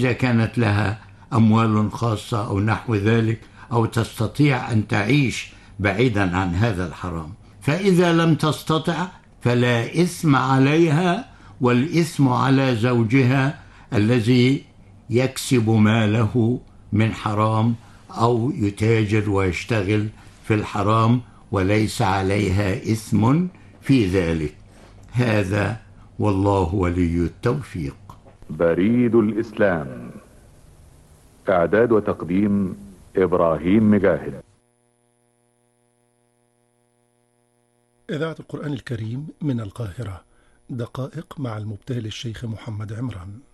إذا كانت لها أموال خاصة أو نحو ذلك، أو تستطيع أن تعيش بعيدا عن هذا الحرام. فإذا لم تستطع فلا إثم عليها، والإثم على زوجها الذي يكسب ماله من حرام أو يتاجر ويشتغل في الحرام وليس عليها إثم في ذلك. هذا والله ولي التوفيق. بريد الإسلام، إعداد وتقديم إبراهيم مجاهد. إذاعة القرآن الكريم من القاهرة، دقائق مع المبتهل الشيخ محمد عمران.